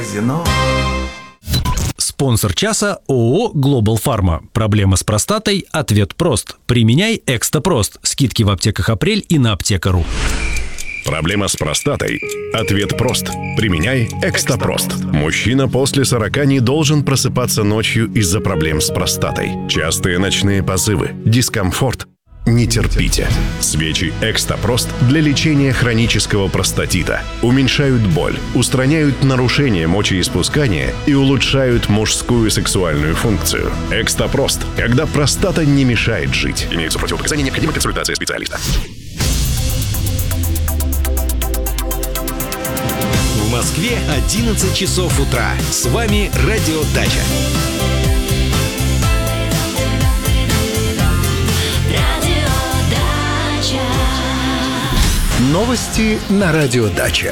казино. Спонсор часа ООО «Глобал Фарма». Проблема с простатой? Ответ прост. Применяй Экстапрост. Скидки в аптеках «Апрель» и на аптека.ру. Проблема с простатой? Ответ прост. Применяй Экстапрост. Мужчина после 40 не должен просыпаться ночью из-за проблем с простатой. Частые ночные позывы, дискомфорт. Не терпите. Свечи Экстапрост для лечения хронического простатита уменьшают боль, устраняют нарушения мочеиспускания и улучшают мужскую сексуальную функцию. Экстапрост, когда простата не мешает жить. Имеются противопоказания, необходима консультация специалиста. В Москве 11 часов утра. С вами Радио Дача. Новости на Радио Дача.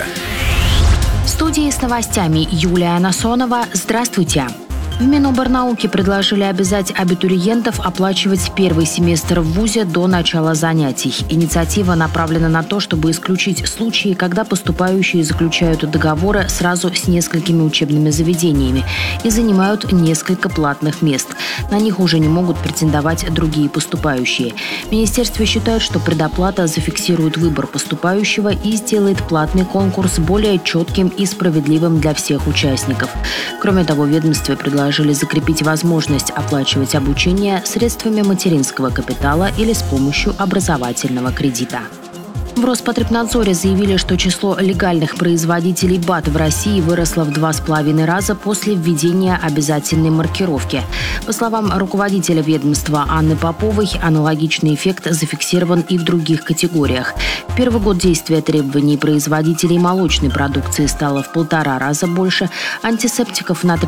В студии с новостями Юлия Насонова. Здравствуйте. В Миноборнауки предложили обязать абитуриентов оплачивать первый семестр в ВУЗе до начала занятий. Инициатива направлена на то, чтобы исключить случаи, когда поступающие заключают договоры сразу с несколькими учебными заведениями и занимают несколько платных мест. На них уже не могут претендовать другие поступающие. В министерстве считают, что предоплата зафиксирует выбор поступающего и сделает платный конкурс более четким и справедливым для всех участников. Кроме того, в ведомстве предложили закрепить возможность оплачивать обучение средствами материнского капитала или с помощью образовательного кредита. В Роспотребнадзоре заявили, что число легальных производителей БАД в России выросло в 2,5 раза после введения обязательной маркировки. По словам руководителя ведомства Анны Поповой, аналогичный эффект зафиксирован и в других категориях. В первый год действия требований производителей молочной продукции стало в 1,5 раза больше, антисептиков на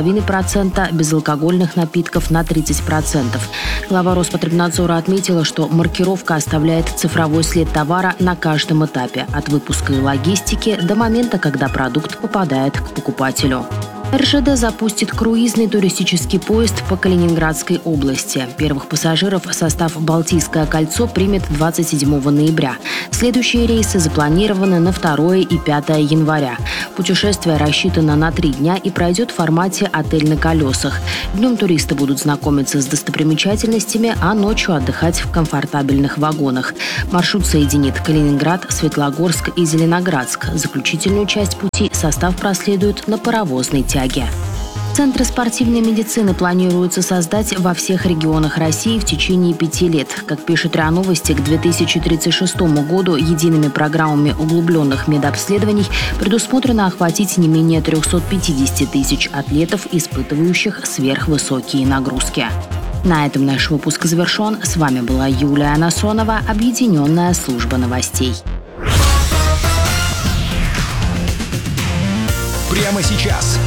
3,5%, безалкогольных напитков на 30%. Глава Роспотребнадзора отметила, что маркировка оставляет цифровой след товара на каждом этапе, от выпуска и логистики до момента, когда продукт попадает к покупателю. РЖД запустит круизный туристический поезд по Калининградской области. Первых пассажиров состав «Балтийское кольцо» примет 27 ноября. Следующие рейсы запланированы на 2 и 5 января. Путешествие рассчитано на 3 дня и пройдет в формате «Отель на колесах». Днем туристы будут знакомиться с достопримечательностями, а ночью отдыхать в комфортабельных вагонах. Маршрут соединит Калининград, Светлогорск и Зеленоградск. Заключительную часть пути состав проследует на паровозной тяге. Центры спортивной медицины планируется создать во всех регионах России в течение 5 лет. Как пишет РИА Новости, к 2036 году едиными программами углубленных медобследований предусмотрено охватить не менее 350 тысяч атлетов, испытывающих сверхвысокие нагрузки. На этом наш выпуск завершен. С вами была Юлия Насонова, Объединенная служба новостей. Прямо сейчас